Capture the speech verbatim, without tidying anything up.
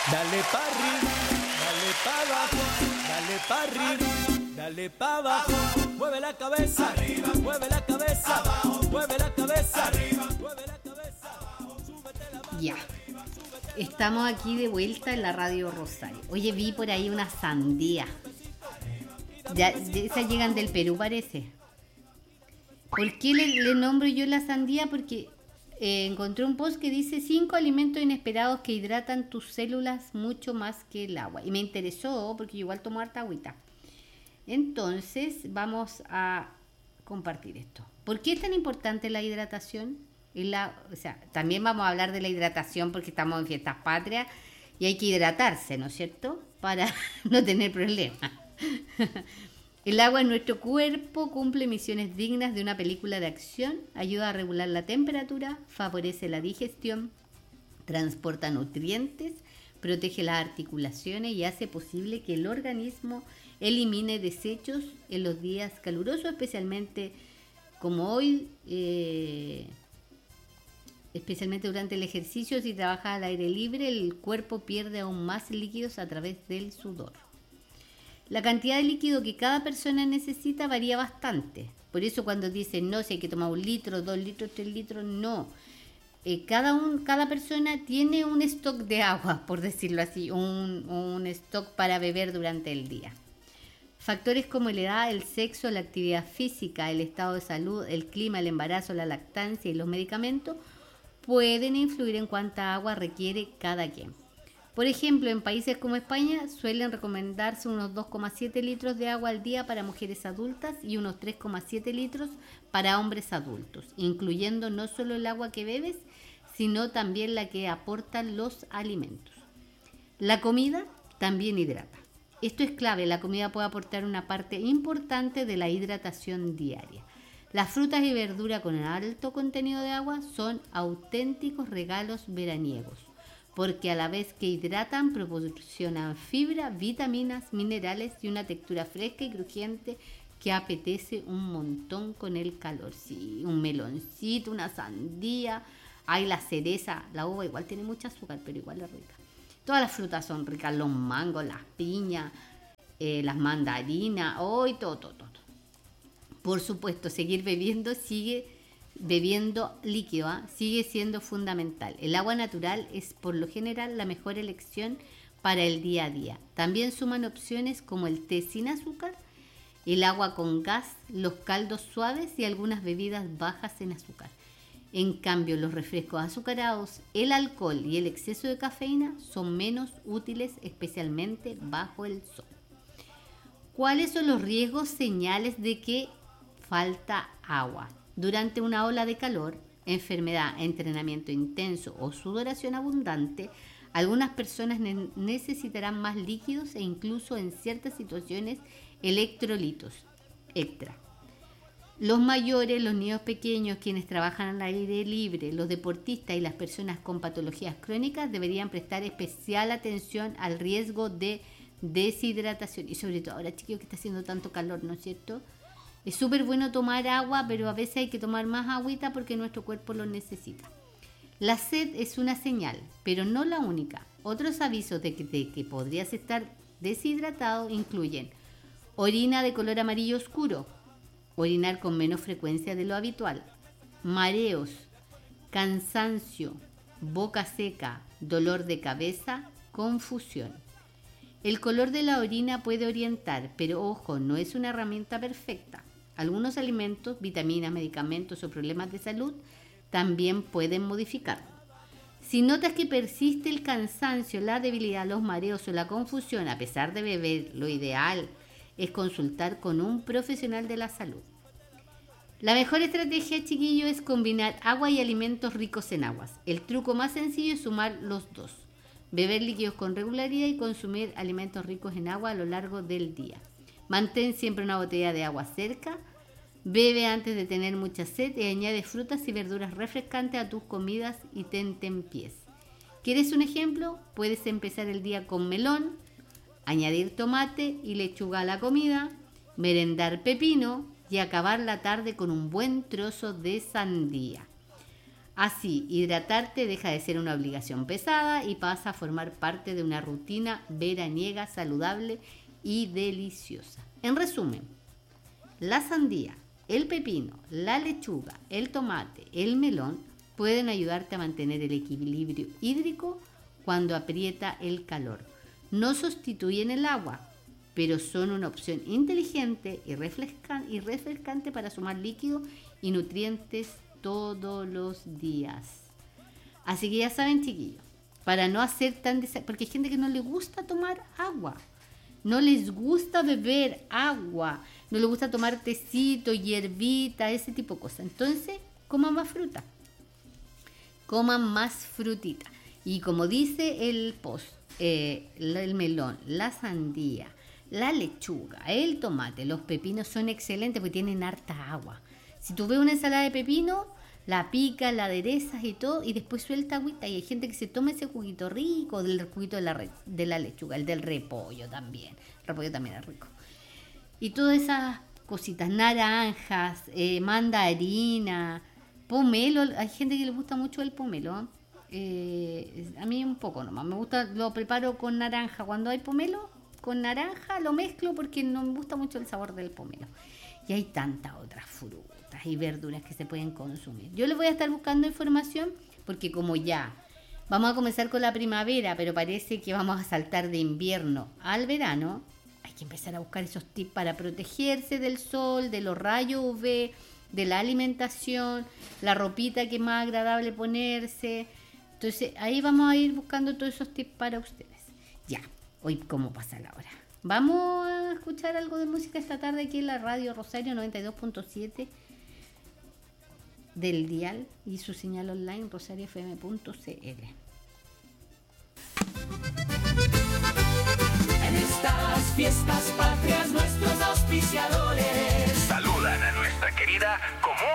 Dale pa' arriba, dale pa' abajo, dale pa' arriba, dale pa' abajo, mueve la cabeza, arriba, mueve la cabeza, abajo, mueve la cabeza, arriba, mueve la cabeza, abajo, súbete la mano. Ya, estamos aquí de vuelta en la Radio Rosario. Oye, vi por ahí una sandía. Ya, esas llegan del Perú, parece. ¿Por qué le, le nombro yo la sandía? Porque eh, encontré un post que dice cinco alimentos inesperados que hidratan tus células mucho más que el agua. Y me interesó porque yo igual tomo harta agüita. Entonces vamos a compartir esto. ¿Por qué es tan importante la hidratación? Y la, o sea, también vamos a hablar de la hidratación porque estamos en fiestas patrias y hay que hidratarse, ¿no es cierto? Para no tener problemas. El agua en nuestro cuerpo cumple misiones dignas de una película de acción, ayuda a regular la temperatura, favorece la digestión, transporta nutrientes, protege las articulaciones y hace posible que el organismo elimine desechos en los días calurosos, especialmente como hoy, eh, especialmente durante el ejercicio. Si trabaja al aire libre, el cuerpo pierde aún más líquidos a través del sudor. La cantidad de líquido que cada persona necesita varía bastante. Por eso cuando dicen, no, si hay que tomar un litro, dos litros, tres litros, no. Eh, cada, un, cada persona tiene un stock de agua, por decirlo así, un, un stock para beber durante el día. Factores como la edad, el sexo, la actividad física, el estado de salud, el clima, el embarazo, la lactancia y los medicamentos pueden influir en cuánta agua requiere cada quien. Por ejemplo, en países como España suelen recomendarse unos dos coma siete litros de agua al día para mujeres adultas y unos tres coma siete litros para hombres adultos, incluyendo no solo el agua que bebes, sino también la que aportan los alimentos. La comida también hidrata. Esto es clave, la comida puede aportar una parte importante de la hidratación diaria. Las frutas y verduras con alto contenido de agua son auténticos regalos veraniegos, porque a la vez que hidratan, proporcionan fibra, vitaminas, minerales y una textura fresca y crujiente que apetece un montón con el calor. Sí, un meloncito, una sandía, hay la cereza, la uva igual tiene mucho azúcar, pero igual es rica. Todas las frutas son ricas, los mangos, las piñas, eh, las mandarinas, hoy oh, todo, todo, todo. Por supuesto, seguir bebiendo sigue bebiendo líquido, ¿eh? sigue siendo fundamental. El agua natural es por lo general la mejor elección para el día a día. También suman opciones como el té sin azúcar, el agua con gas, los caldos suaves y algunas bebidas bajas en azúcar. En cambio, los refrescos azucarados, el alcohol y el exceso de cafeína son menos útiles, especialmente bajo el sol. ¿Cuáles son los riesgos señales de que falta agua? Durante una ola de calor, enfermedad, entrenamiento intenso o sudoración abundante, algunas personas ne- necesitarán más líquidos e incluso en ciertas situaciones electrolitos extra. Los mayores, los niños pequeños, quienes trabajan al aire libre, los deportistas y las personas con patologías crónicas deberían prestar especial atención al riesgo de deshidratación. Y sobre todo ahora, chiquillos, que está haciendo tanto calor, ¿no es cierto? Es súper bueno tomar agua, pero a veces hay que tomar más agüita porque nuestro cuerpo lo necesita. La sed es una señal, pero no la única. Otros avisos de que, de que podrías estar deshidratado incluyen orina de color amarillo oscuro, orinar con menos frecuencia de lo habitual, mareos, cansancio, boca seca, dolor de cabeza, confusión. El color de la orina puede orientar, pero ojo, no es una herramienta perfecta. Algunos alimentos, vitaminas, medicamentos o problemas de salud también pueden modificarlo. Si notas que persiste el cansancio, la debilidad, los mareos o la confusión, a pesar de beber, lo ideal es consultar con un profesional de la salud. La mejor estrategia, chiquillo, es combinar agua y alimentos ricos en aguas. El truco más sencillo es sumar los dos. Beber líquidos con regularidad y consumir alimentos ricos en agua a lo largo del día. Mantén siempre una botella de agua cerca. Bebe antes de tener mucha sed y añade frutas y verduras refrescantes a tus comidas y ten tentempiés. ¿Quieres un ejemplo? Puedes empezar el día con melón, añadir tomate y lechuga a la comida, merendar pepino y acabar la tarde con un buen trozo de sandía. Así, hidratarte deja de ser una obligación pesada y pasa a formar parte de una rutina veraniega saludable y deliciosa. En resumen, la sandía, el pepino, la lechuga, el tomate, el melón pueden ayudarte a mantener el equilibrio hídrico cuando aprieta el calor. No sustituyen el agua, pero son una opción inteligente y refrescan- y refrescante para sumar líquidos y nutrientes todos los días. Así que ya saben, chiquillos, para no hacer tan... desa- porque hay gente que no le gusta tomar agua, no les gusta beber agua, no les gusta tomar tecito, hierbita, ese tipo de cosas. Entonces, coman más fruta, coman más frutita. Y como dice el post, eh, el melón, la sandía, la lechuga, el tomate, los pepinos son excelentes porque tienen harta agua. Si tú ves una ensalada de pepino, la picas, la aderezas y todo, y después suelta agüita. Y hay gente que se toma ese juguito rico, del juguito de la, re, de la lechuga, el del repollo también. El repollo también es rico. Y todas esas cositas, naranjas, eh, mandarina, pomelo. Hay gente que le gusta mucho el pomelo. Eh, a mí un poco nomás. Me gusta, lo preparo con naranja. Cuando hay pomelo, con naranja lo mezclo porque no me gusta mucho el sabor del pomelo. Y hay tantas otras frutas y verduras que se pueden consumir. Yo les voy a estar buscando información porque como ya vamos a comenzar con la primavera, pero parece que vamos a saltar de invierno al verano, hay que empezar a buscar esos tips para protegerse del sol, de los rayos U V, de la alimentación, la ropita que es más agradable ponerse. Entonces ahí vamos a ir buscando todos esos tips para ustedes. Ya, hoy cómo pasa la hora. Vamos a escuchar algo de música esta tarde aquí en la Radio Rosario noventa y dos punto siete del dial y su señal online rosario f m punto c l. En estas fiestas patrias nuestros auspiciadores saludan a nuestra querida